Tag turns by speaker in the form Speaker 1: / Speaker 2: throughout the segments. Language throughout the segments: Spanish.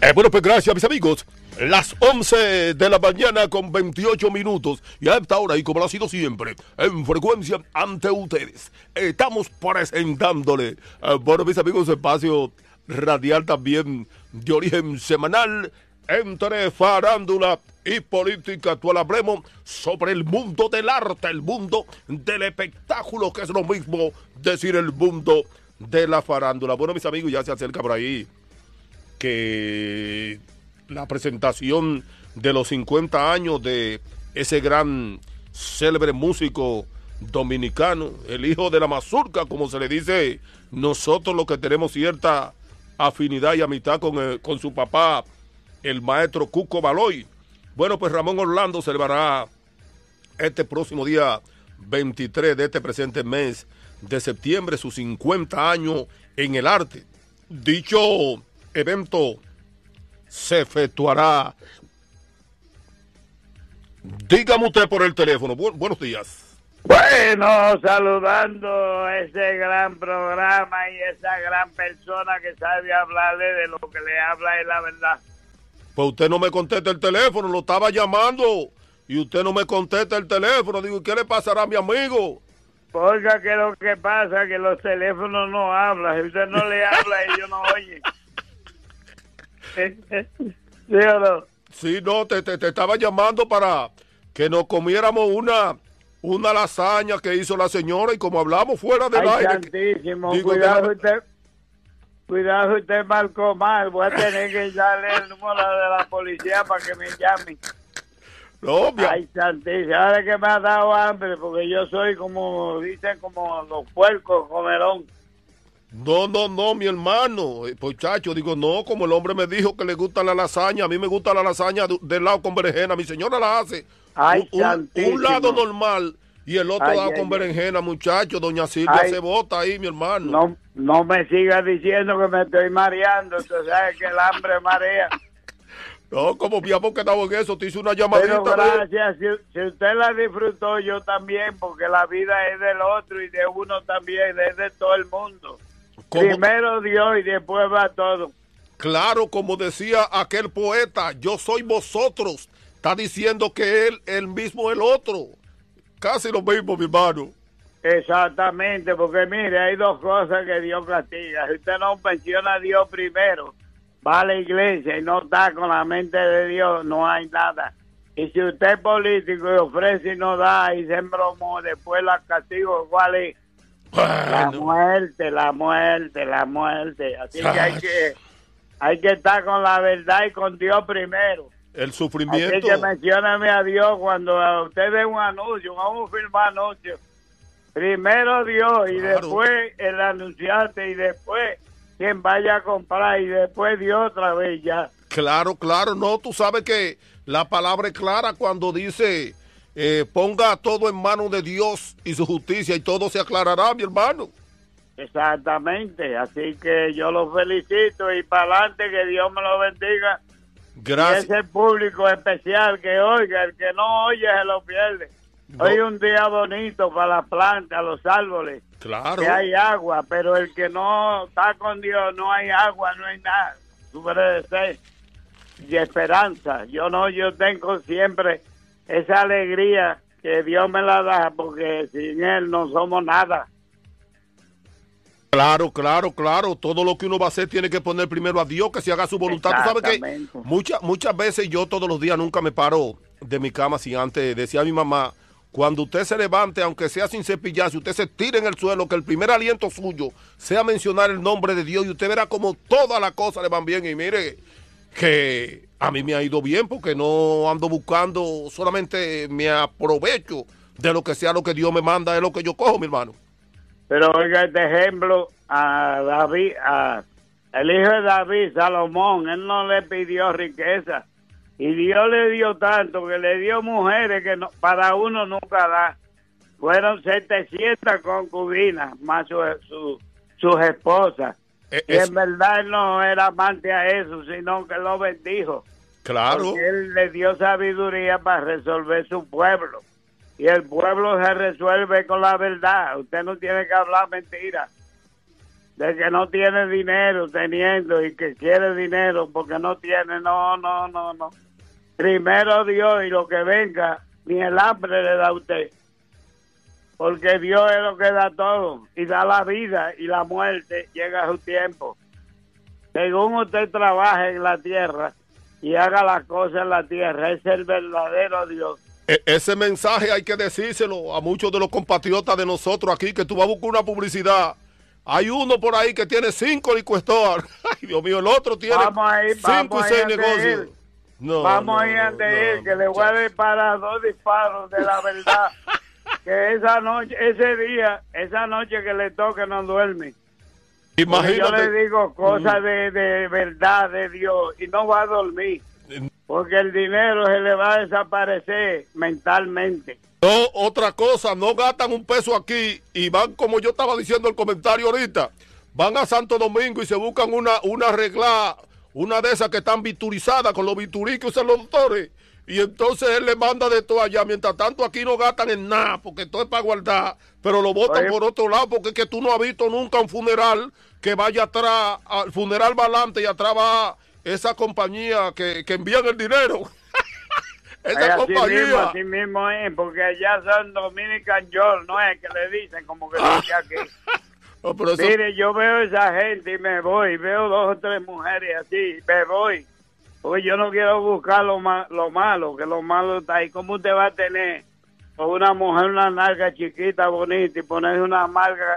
Speaker 1: Bueno, pues gracias, mis amigos. Las 11 de la mañana con 28 minutos. Y a esta hora, y como lo ha sido siempre, en frecuencia ante ustedes, estamos presentándole, bueno, mis amigos, espacio radial también de origen semanal entre farándula y política. Actual hablemos sobre el mundo del arte, el mundo del espectáculo, que es lo mismo decir el mundo de la farándula. Bueno, mis amigos, ya se acerca por ahí que la presentación de los 50 años de ese gran célebre músico dominicano, el hijo de la mazurca, como se le dice, nosotros los que tenemos cierta afinidad y amistad con su papá, el maestro Cuco Baloy. Bueno, pues Ramón Orlando celebrará este próximo día 23 de este presente mes de septiembre sus 50 años en el arte. Dicho evento se efectuará. Dígame usted por el teléfono. Buenos días.
Speaker 2: Bueno, saludando ese gran programa y esa gran persona que sabe hablarle de lo que le habla es la verdad.
Speaker 1: Pues usted no me contesta el teléfono, lo estaba llamando y usted no me contesta el teléfono. Digo, ¿qué le pasará a mi amigo?
Speaker 2: Oiga, que lo que pasa es que los teléfonos no hablan. Si usted no le habla, ellos no oyen. ¿Sí o no?
Speaker 1: Sí, no, te estaba llamando para que nos comiéramos una lasaña que hizo la señora y como hablamos fuera del aire.
Speaker 2: Santísimo,
Speaker 1: digo,
Speaker 2: cuidado usted marcó mal. Voy a tener que darle el número de la policía para que me llamen.
Speaker 1: No,
Speaker 2: ay, santísimo, ahora que me ha dado hambre porque yo soy como, dicen, como los puercos comelón.
Speaker 1: No, mi hermano, muchacho, digo, no, como el hombre me dijo que le gusta la lasaña, a mí me gusta la lasaña del lado con berenjena, mi señora la hace,
Speaker 2: ay,
Speaker 1: un lado normal y el otro lado con berenjena, muchacho, doña Silvia se bota ahí, mi hermano.
Speaker 2: No me sigas diciendo que me estoy mareando, usted sabe que el hambre marea.
Speaker 1: No, como habíamos quedado en eso, te hice una llamadita.
Speaker 2: Pero gracias, si usted la disfrutó, yo también, porque la vida es del otro y de uno también, es de todo el mundo. Primero Dios y después va todo.
Speaker 1: Claro, como decía aquel poeta, yo soy vosotros. Está diciendo que él mismo es el otro. Casi lo mismo, mi hermano.
Speaker 2: Exactamente, porque mire, hay dos cosas que Dios castiga. Si usted no menciona a Dios primero, va a la iglesia y no está con la mente de Dios, no hay nada. Y si usted es político y ofrece y no da y se embromó, después la castigo, ¿cuál es? Bueno. La muerte. Así que hay que estar con la verdad y con Dios primero.
Speaker 1: El sufrimiento.
Speaker 2: Así que mencióname a Dios cuando usted ve un anuncio, vamos a filmar anuncio. Primero Dios y después el anunciante y después quien vaya a comprar y después Dios otra vez ya.
Speaker 1: Claro, no, tú sabes que la palabra es clara cuando dice ponga todo en manos de Dios y su justicia y todo se aclarará, mi hermano.
Speaker 2: Exactamente, así que yo lo felicito y para adelante, que Dios me lo bendiga.
Speaker 1: Gracias.
Speaker 2: Y ese público especial que oiga, el que no oye se lo pierde. No. Hoy es un día bonito para las plantas, los árboles.
Speaker 1: Claro.
Speaker 2: Que hay agua, pero el que no está con Dios, no hay agua, no hay nada. Y esperanza. Yo tengo siempre esa alegría que Dios me la da, porque sin Él no somos nada.
Speaker 1: Claro. Todo lo que uno va a hacer tiene que poner primero a Dios, que se haga su voluntad. Tú sabes que muchas veces yo todos los días nunca me paro de mi cama sin antes decía a mi mamá, cuando usted se levante, aunque sea sin cepillarse, usted se tire en el suelo, que el primer aliento suyo sea mencionar el nombre de Dios y usted verá como todas las cosas le van bien. Y mire que a mí me ha ido bien porque no ando buscando, solamente me aprovecho de lo que sea lo que Dios me manda, es lo que yo cojo, mi hermano.
Speaker 2: Pero oiga este ejemplo, a David, el hijo de David, Salomón, él no le pidió riqueza y Dios le dio tanto que le dio mujeres que no, para uno nunca da. Fueron 700 concubinas más sus esposas. Y en verdad él no era amante a eso, sino que lo bendijo.
Speaker 1: Claro.
Speaker 2: Porque él le dio sabiduría para resolver su pueblo. Y el pueblo se resuelve con la verdad. Usted no tiene que hablar mentiras. de que no tiene dinero teniendo y que quiere dinero porque no tiene. No. Primero Dios y lo que venga, ni el hambre le da a usted. Porque Dios es lo que da todo y da la vida y la muerte llega a su tiempo. Según usted trabaje en la tierra y haga las cosas en la tierra, es el verdadero Dios.
Speaker 1: Ese mensaje hay que decírselo a muchos de los compatriotas de nosotros aquí, que tú vas a buscar una publicidad. Hay uno por ahí que tiene 5 liquor stores. Ay, Dios mío, el otro tiene 5 y 6 negocios. No,
Speaker 2: vamos a ir antes de ir, que le voy a disparar 2 disparos de la verdad. Que esa noche, esa noche que le toque no duerme. Imagínate. Yo le digo cosas de verdad de Dios y no va a dormir. Porque el dinero se le va a desaparecer mentalmente.
Speaker 1: No, otra cosa, no gastan un peso aquí y van, como yo estaba diciendo el comentario ahorita, van a Santo Domingo y se buscan una regla, una de esas que están viturizadas con los biturí que usan los doctores. Y entonces él le manda de todo allá. Mientras tanto aquí no gastan en nada, porque todo es para guardar, pero lo botan por otro lado, porque es que tú no has visto nunca un funeral que vaya atrás, al funeral va adelante y atrás va esa compañía que envían el dinero. Esa compañía.
Speaker 2: Así mismo es, porque allá son Dominican York, no es que le dicen como que dice aquí. No, eso... Mire, yo veo esa gente y me voy, veo 2 o 3 mujeres así, me voy. Pues yo no quiero buscar lo malo, que lo malo está ahí. ¿Cómo usted va a tener con una mujer una nalga chiquita, bonita, y poner una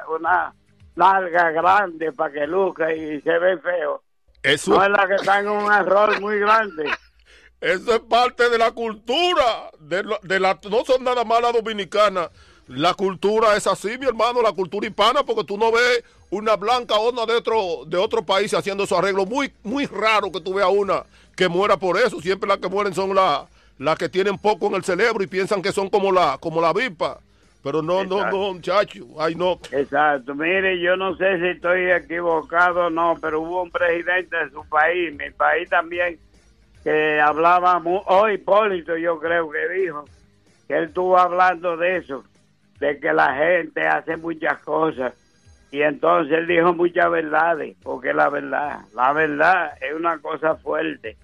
Speaker 2: nalga grande para que luzca y se ve feo? Eso no es la que está en un error muy grande.
Speaker 1: Eso es parte de la cultura, no son nada más las dominicanas. La cultura es así, mi hermano, la cultura hispana, porque tú no ves una blanca o una de otro país haciendo esos arreglos. Muy raro que tú veas una que muera por eso. Siempre las que mueren son las que tienen poco en el cerebro y piensan que son como la avispa. Pero no, muchacho. Ay, no.
Speaker 2: Exacto. Mire, yo no sé si estoy equivocado o no, pero hubo un presidente de su país, mi país también, que hablaba, Hipólito, yo creo que dijo, que él estuvo hablando de eso, de que la gente hace muchas cosas. Y entonces él dijo muchas verdades, porque la verdad es una cosa fuerte.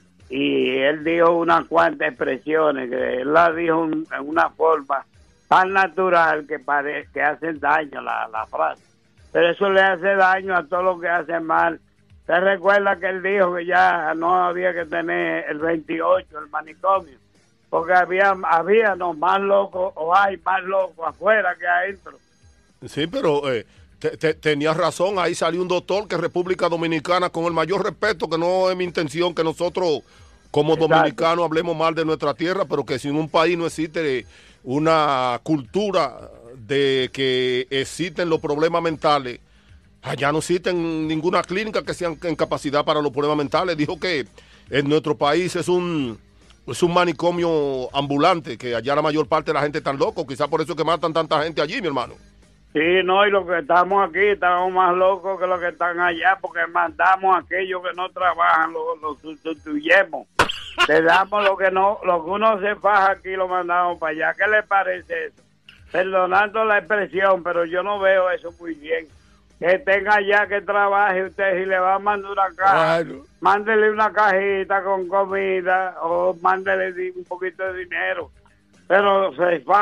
Speaker 2: Y él dijo unas cuantas expresiones, que él las dijo en una forma tan natural que parece que hacen daño la frase. Pero eso le hace daño a todo lo que hace mal. ¿Usted recuerda que él dijo que ya no había que tener el 28, el manicomio? Porque había no más locos, o hay más locos afuera que adentro.
Speaker 1: Sí, pero tenías razón. Ahí salió un doctor que República Dominicana, con el mayor respeto, que no es mi intención que nosotros como dominicanos hablemos mal de nuestra tierra, pero que si en un país no existe una cultura de que existen los problemas mentales, allá no existen ninguna clínica que sea en capacidad para los problemas mentales. Dijo que en nuestro país es un manicomio ambulante, que allá la mayor parte de la gente está loco, quizás por eso que matan tanta gente allí, mi hermano.
Speaker 2: Sí, no, y los que estamos aquí estamos más locos que los que están allá, porque mandamos a aquellos que no trabajan, los sustituyemos. Le damos lo que uno se faja aquí, lo mandamos para allá. ¿Qué le parece eso? Perdonando la expresión, pero yo no veo eso muy bien. Que tenga allá que trabaje usted, y le va a mandar una caja, mándele una cajita con comida o mándele un poquito de dinero. Pero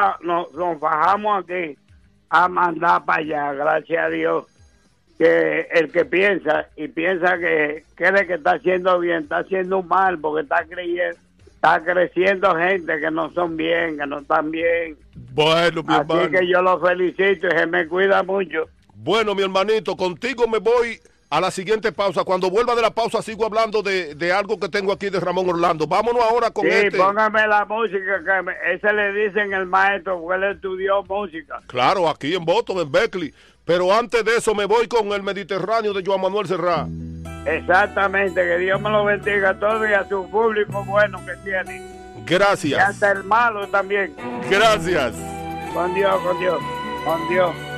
Speaker 2: nos fajamos aquí a mandar para allá, gracias a Dios, que el que piensa que cree que está haciendo bien, está haciendo mal, porque está creciendo gente que no son bien, que no están bien.
Speaker 1: Bueno, mi hermano.
Speaker 2: Así que yo lo felicito y se me cuida mucho.
Speaker 1: Bueno, mi hermanito, contigo me voy a la siguiente pausa. Cuando vuelva de la pausa sigo hablando de algo que tengo aquí de Ramón Orlando. Vámonos ahora con
Speaker 2: Sí, póngame la música, que ese le dicen el maestro, porque él estudió música.
Speaker 1: Claro, aquí en Boston, en Berkeley. Pero antes de eso me voy con el Mediterráneo de Joan Manuel Serrat.
Speaker 2: Exactamente, que Dios me lo bendiga a todos y a su público bueno que tiene.
Speaker 1: Gracias.
Speaker 2: Y hasta el malo también.
Speaker 1: Gracias.
Speaker 2: Con Dios, con Dios, con Dios.